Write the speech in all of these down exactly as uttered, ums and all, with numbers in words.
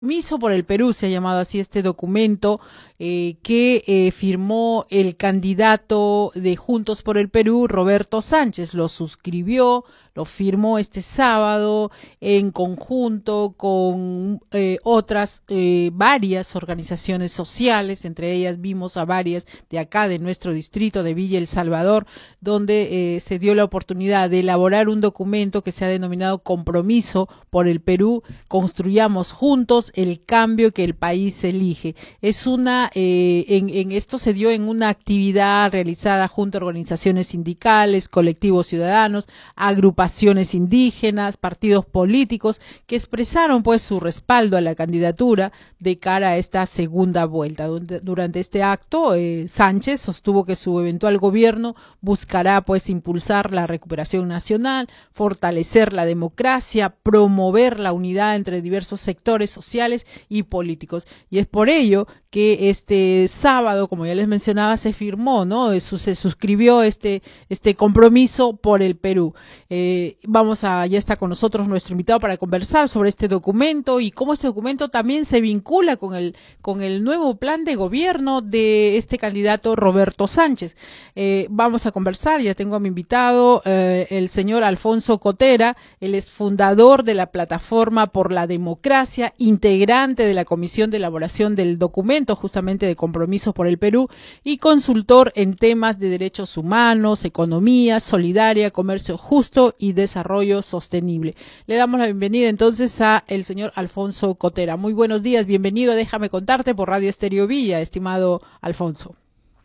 Compromiso por el Perú se ha llamado así este documento eh, que eh, firmó el candidato de Juntos por el Perú, Roberto Sánchez. Lo suscribió, lo firmó este sábado en conjunto con eh, otras eh, varias organizaciones sociales. Entre ellas vimos a varias de acá, de nuestro distrito de Villa El Salvador, donde eh, se dio la oportunidad de elaborar un documento que se ha denominado Compromiso por el Perú, construyamos juntos el cambio que el país elige. Es una, eh, en, en esto se dio en una actividad realizada junto a organizaciones sindicales, colectivos ciudadanos, agrupaciones indígenas, partidos políticos que expresaron pues su respaldo a la candidatura de cara a esta segunda vuelta. Durante este acto, eh, Sánchez sostuvo que su eventual gobierno buscará pues impulsar la recuperación nacional, fortalecer la democracia, promover la unidad entre diversos sectores sociales y políticos. Y es por ello que este sábado, como ya les mencionaba, se firmó, ¿no? Eso, se suscribió este, este compromiso por el Perú. Eh, vamos a, ya está con nosotros nuestro invitado para conversar sobre este documento y cómo ese documento también se vincula con el, con el nuevo plan de gobierno de este candidato Roberto Sánchez. Eh, vamos a conversar, ya tengo a mi invitado, eh, el señor Alfonso Cotera. Él es fundador de la Plataforma por la Democracia, integrante de la Comisión de Elaboración del Documento justamente de Compromisos por el Perú y consultor en temas de derechos humanos, economía solidaria, comercio justo y desarrollo sostenible. Le damos la bienvenida entonces a el señor Alfonso Cotera. Muy buenos días, bienvenido, déjame contarte por Radio Estéreo Villa, estimado Alfonso.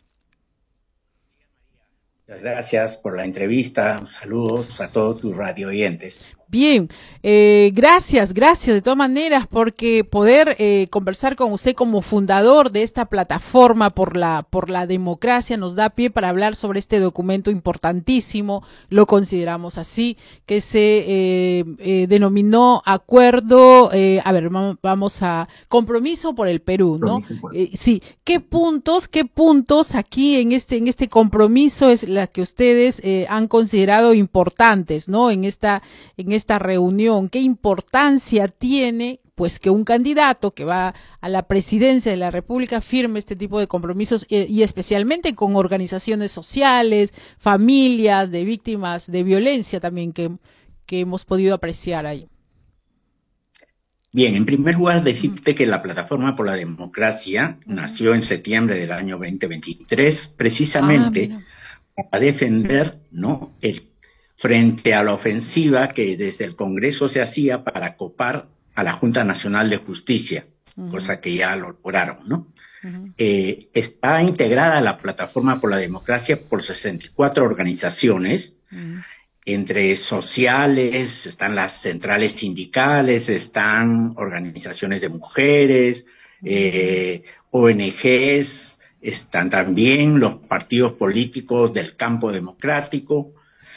Muchas gracias por la entrevista. Saludos a todos tus radio oyentes. Bien, eh, gracias, gracias de todas maneras, porque poder eh, conversar con usted como fundador de esta plataforma por la por la democracia nos da pie para hablar sobre este documento importantísimo, lo consideramos así, que se eh, eh, denominó acuerdo, eh, a ver, vamos a compromiso por el Perú, ¿no? Eh, sí, ¿qué puntos, qué puntos aquí en este en este compromiso es la que ustedes eh, han considerado importantes, ¿no? En esta en esta reunión, qué importancia tiene pues que un candidato que va a la presidencia de la República firme este tipo de compromisos y, y especialmente con organizaciones sociales, familias de víctimas de violencia también que, que hemos podido apreciar ahí. Bien, en primer lugar, decirte que la Plataforma por la Democracia Uh -huh. nació en septiembre del año veinte veintitrés, Ah, precisamente mira. para defender, ¿no?, el, frente a la ofensiva que desde el Congreso se hacía para copar a la Junta Nacional de Justicia, uh -huh. cosa que ya lo lograron, ¿no? Uh -huh. eh, está integrada la Plataforma por la Democracia por sesenta y cuatro organizaciones, uh -huh. Entre sociales, están las centrales sindicales, están organizaciones de mujeres, eh, O N Ges, están también los partidos políticos del campo democrático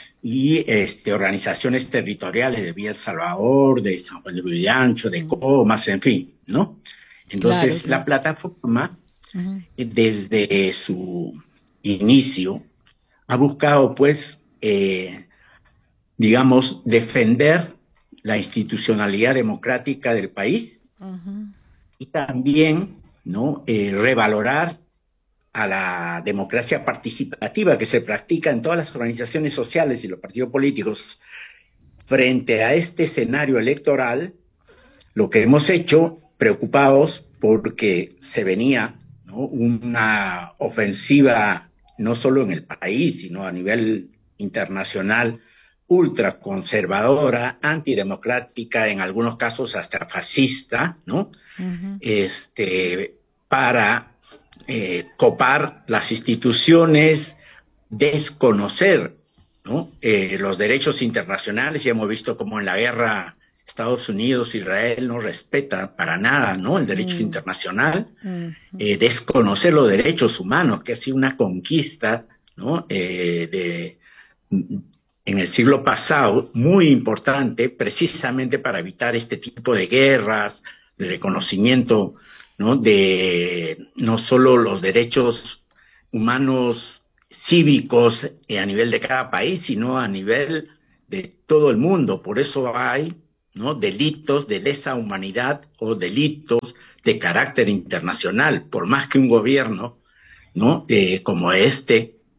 y este, organizaciones territoriales de Villa El Salvador, de San Juan de Lurigancho, de Comas, en fin, ¿no? Entonces, claro, claro. La plataforma, uh-huh. desde su inicio, ha buscado, pues, eh, digamos, defender la institucionalidad democrática del país, uh-huh. y también, ¿no?, eh, revalorar a la democracia participativa que se practica en todas las organizaciones sociales y los partidos políticos. Frente a este escenario electoral, lo que hemos hecho, preocupados porque se venía, ¿no?, una ofensiva no solo en el país, sino a nivel internacional, ultraconservadora, antidemocrática, en algunos casos hasta fascista, ¿no? Uh-huh. Este, para eh, copar las instituciones, desconocer, ¿no?, eh, los derechos internacionales. Ya hemos visto cómo en la guerra Estados Unidos, Israel no respeta para nada, ¿no?, el derecho uh-huh. internacional, uh-huh. eh, desconocer los derechos humanos, que ha sido una conquista, ¿no?, eh, de en el siglo pasado, muy importante, precisamente para evitar este tipo de guerras, de reconocimiento, ¿no?, de no solo los derechos humanos cívicos a nivel de cada país, sino a nivel de todo el mundo. Por eso hay ¿no? Delitos de lesa humanidad o delitos de carácter internacional, por más que un gobierno, ¿no? Eh, como este